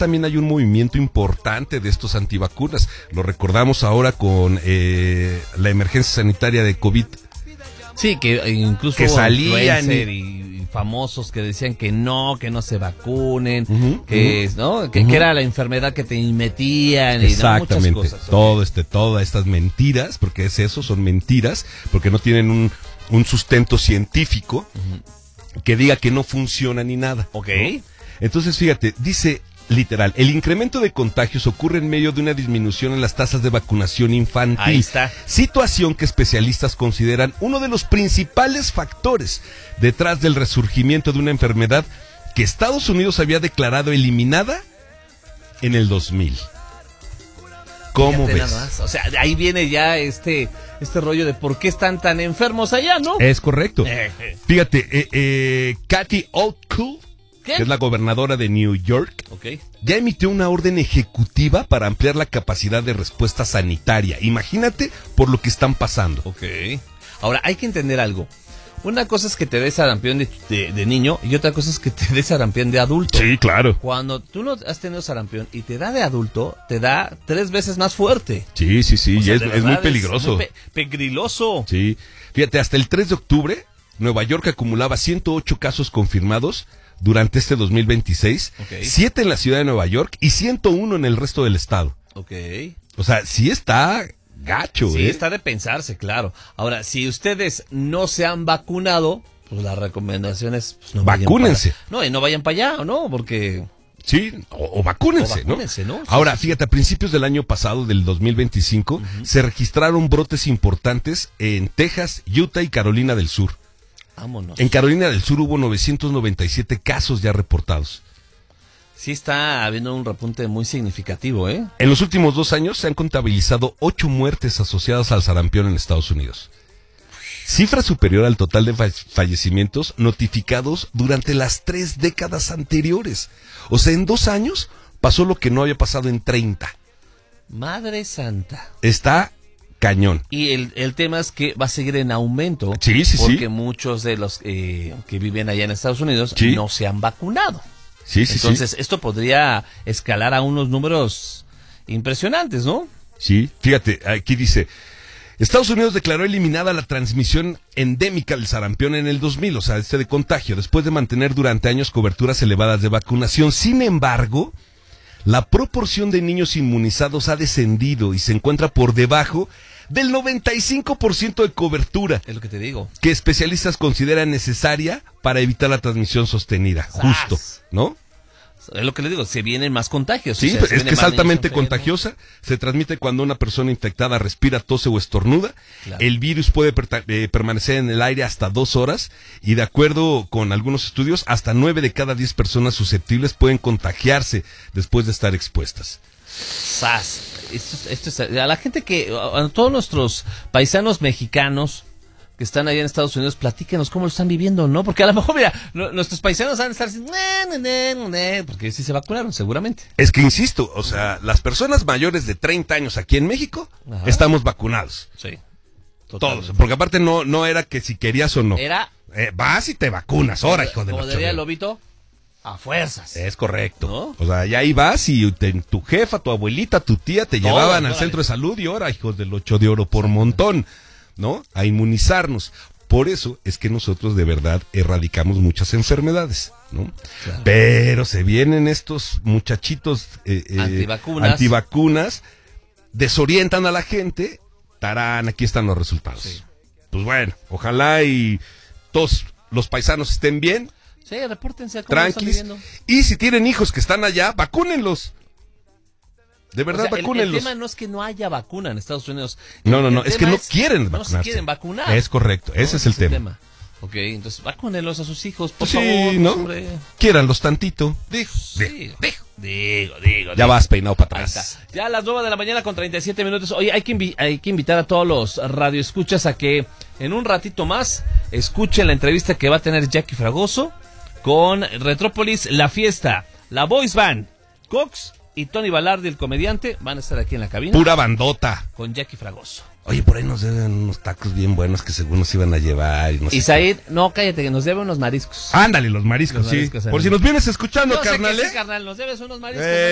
también hay un movimiento importante de estos antivacunas. Lo recordamos ahora con la emergencia sanitaria de COVID. Sí, que incluso que salían y famosos que decían que no se vacunen, que era la enfermedad que te metían y exactamente, muchas cosas. Todas estas mentiras, porque es eso, son mentiras, porque no tienen un sustento científico que diga que no funciona ni nada. Ok. ¿No? Entonces, fíjate, dice literal, el incremento de contagios ocurre en medio de una disminución en las tasas de vacunación infantil. Ahí está. Situación que especialistas consideran uno de los principales factores detrás del resurgimiento de una enfermedad que Estados Unidos había declarado eliminada en el 2000. ¿Cómo ves? Nada más. O sea, ahí viene ya este rollo de por qué están tan enfermos allá, ¿no? Es correcto. Fíjate, Kathy Hochul, que es la gobernadora de New York, ya emitió una orden ejecutiva para ampliar la capacidad de respuesta sanitaria. Imagínate por lo que están pasando. Ok. Ahora, hay que entender algo. Una cosa es que te dé sarampión de niño y otra cosa es que te dé sarampión de adulto. Sí, claro. Cuando tú no has tenido sarampión y te da de adulto, te da 3 veces más fuerte. Sí, O sea, es muy peligroso. Es muy pegriloso. Sí. Fíjate, hasta el 3 de octubre, Nueva York acumulaba 108 casos confirmados durante este 2026. 7 en la ciudad de Nueva York y 101 en el resto del estado. O sea, sí está gacho, Sí, está de pensarse, claro. Ahora, si ustedes no se han vacunado, pues la recomendación es pues, no vacúnense. Y no vayan para allá, ¿no? Porque sí, o vacúnense, ¿no? Ahora, fíjate, a principios del año pasado, del 2025, se registraron brotes importantes en Texas, Utah y Carolina del Sur. Vámonos. En Carolina del Sur hubo 997 casos ya reportados. Sí está habiendo un repunte muy significativo, ¿eh? En los últimos 2 años se han contabilizado 8 muertes asociadas al sarampión en Estados Unidos. Cifra superior al total de fallecimientos notificados durante las 3 décadas anteriores. O sea, en 2 años pasó lo que no había pasado en 30. Madre santa. Está cañón. Y el tema es que va a seguir en aumento. Sí. Porque muchos de los que viven allá en Estados Unidos no se han vacunado. Entonces, esto podría escalar a unos números impresionantes, ¿no? Sí, fíjate, aquí dice, Estados Unidos declaró eliminada la transmisión endémica del sarampión en el 2000, o sea, de contagio, después de mantener durante años coberturas elevadas de vacunación. Sin embargo, la proporción de niños inmunizados ha descendido y se encuentra por debajo del 95% de cobertura. Es lo que te digo. Que especialistas consideran necesaria para evitar la transmisión sostenida. Justo, ¿no? Es lo que les digo, se vienen más contagios. Sí, o sea, es que es altamente contagiosa. Se transmite cuando una persona infectada respira, tose o estornuda. Claro. El virus puede permanecer en el aire hasta 2 horas. Y de acuerdo con algunos estudios, hasta 9 de cada 10 personas susceptibles pueden contagiarse después de estar expuestas. Esto es a la gente a todos nuestros paisanos mexicanos que están allá en Estados Unidos, platíquenos cómo lo están viviendo, ¿no? Porque a lo mejor, mira, nuestros paisanos van a estar así, porque sí se vacunaron, seguramente. Es que insisto, o sea, las personas mayores de 30 años aquí en México, estamos vacunados. Sí. Todos, porque aparte no era que si querías o no. Era... vas y te vacunas, ahora, hijo de la Como diría el lobito, a fuerzas. Es correcto. ¿No? O sea, ya ahí vas y tu jefa, tu abuelita, tu tía te llevaban al centro de salud y ahora, hijos del 8 de oro por montón, ¿no? A inmunizarnos. Por eso es que nosotros de verdad erradicamos muchas enfermedades, ¿no? Claro. Pero se vienen estos muchachitos antivacunas, desorientan a la gente, tarán, aquí están los resultados. Sí. Pues bueno, ojalá y todos los paisanos estén bien. Sí, repórtense cómo tranquis, están viviendo. Y si tienen hijos que están allá, vacúnenlos. De verdad, vacúnenlos. El tema no es que no haya vacuna en Estados Unidos. No, es que no quieren vacunarse. No se quieren vacunar. Es correcto, ese es el tema. Ok, entonces vacúnenlos a sus hijos, por sí, favor. ¿no? Hombre. Quiéranlos tantito. Digo. Ya vas peinado para atrás. Ya a las 9:37 a.m. Oye, hay que invitar a todos los radioescuchas a que en un ratito más escuchen la entrevista que va a tener Jackie Fragoso con Retrópolis, La Fiesta, la Boys Band, Cox y Tony Balardi, el comediante, van a estar aquí en la cabina. Pura bandota. Con Jackie Fragoso. Oye, por ahí nos deben unos tacos bien buenos que según nos iban a llevar. Y Said, no, cállate, que nos debe unos mariscos. Ándale, los mariscos, sí. Por si nos vienes escuchando, carnal. Sí, carnal, nos debes unos mariscos.